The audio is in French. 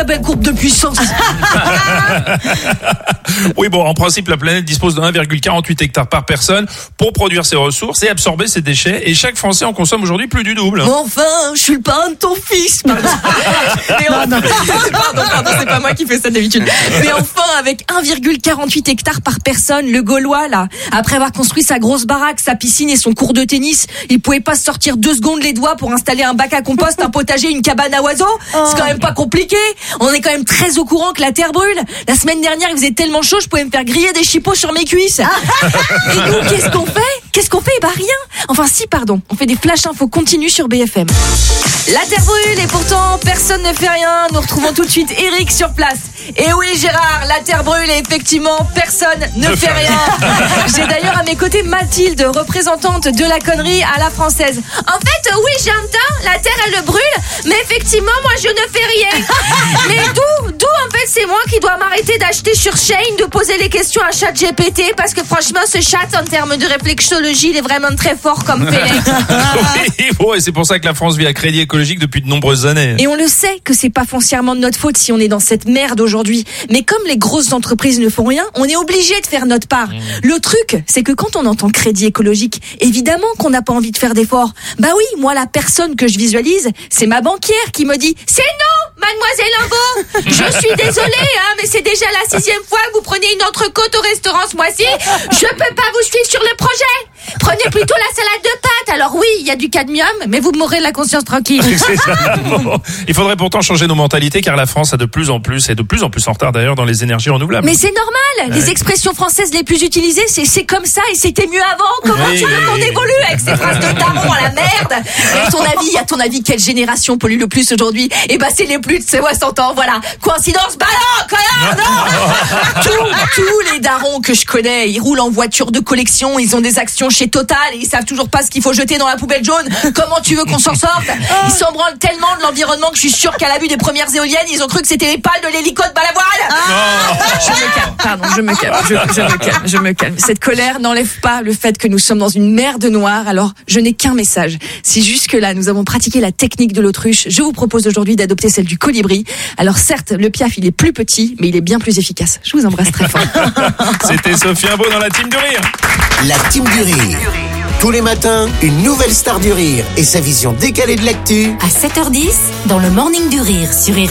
très belle courbe de puissance. Oui, bon, en principe, la planète dispose de 1,48 hectares par personne pour produire ses ressources et absorber ses déchets. Et chaque Français en consomme aujourd'hui plus du double. Bon, enfin, je suis le parrain de ton fils. Pardon, c'est pas moi qui fais ça d'habitude. Mais enfin, avec 1,48 hectares par personne, le Gaulois, là, après avoir construit sa grosse baraque, sa piscine et son court de tennis, il pouvait pas se sortir 2 secondes les doigts pour installer un bac à compost, un potager, une cabane à oiseaux. C'est quand même pas compliqué. On est quand même très au courant que la terre brûle. La semaine dernière, il faisait tellement chaud, je pouvais me faire griller des chipots sur mes cuisses. Et nous, qu'est-ce qu'on fait? Bah rien. Enfin si, pardon. On fait des flash infos continus sur BFM. La terre brûle et pourtant personne ne fait rien. Nous retrouvons tout de suite Eric sur place. Et oui Gérard, la terre brûle et effectivement personne ne fait rien. J'ai d'ailleurs à mes côtés Mathilde, représentante de la connerie à la française. En fait, oui j'entends, la terre elle brûle, mais effectivement moi je ne fais rien. Mais d'où en fait c'est moi qui dois m'arrêter d'acheter sur Shein, de poser les questions à ChatGPT, parce que franchement ce chat en termes de réflexologie il est vraiment très fort comme Pélé. Oui, bon, et c'est pour ça que la France vit à crédit écologique depuis de nombreuses années. Et on le sait que c'est pas foncièrement de notre faute si on est dans cette merde aujourd'hui. Mais comme les grosses entreprises ne font rien, on est obligé de faire notre part. Le truc, c'est que quand on entend crédit écologique, évidemment qu'on n'a pas envie de faire d'efforts. Bah oui, moi la personne que je visualise, c'est ma banquière qui me dit « C'est non, mademoiselle Limbaud, je suis désolée, mais c'est déjà la 6e fois que vous prenez une entrecôte au restaurant ce mois-ci. Je peux pas vous suivre sur le projet. Prenez plutôt la salade de pâtes. Alors oui, il y a du cadmium, mais vous m'aurez la conscience tranquille. » Il faudrait pourtant changer nos mentalités car la France a de plus en plus en retard d'ailleurs dans les énergies renouvelables. Mais c'est normal. Les expressions françaises les plus utilisées, c'est comme ça et c'était mieux avant. Comment tu veux qu'on évolue avec ces phrases de daron à la merde? Et à ton avis, quelle génération pollue le plus aujourd'hui? Eh ben, c'est les plus de 60 ans, voilà. Coïncidence? Bah non, connard, non! Tous les darons que je connais, ils roulent en voiture de collection, ils ont des actions chez Total et ils savent toujours pas ce qu'il faut jeter dans la poubelle jaune. Comment tu veux qu'on s'en sorte? Ils s'en branlent tellement de l'environnement que je suis sûre qu'à la vue des premières éoliennes, ils ont cru que c'était les pales de l'hélico de Balavoine. Je me calme. Cette colère n'enlève pas le fait que nous sommes dans une merde noire. Alors, je n'ai qu'un message. Si jusque-là, nous avons pratiqué la technique de l'autruche, je vous propose aujourd'hui d'adopter celle du colibri. Alors certes, le piaf, il est plus petit, mais il est bien plus efficace. Je vous embrasse très fort. C'était Sophie Imbeau dans la Team du Rire. La Team du Rire. Tous les matins, une nouvelle star du rire et sa vision décalée de l'actu. À 7h10, dans le Morning du Rire sur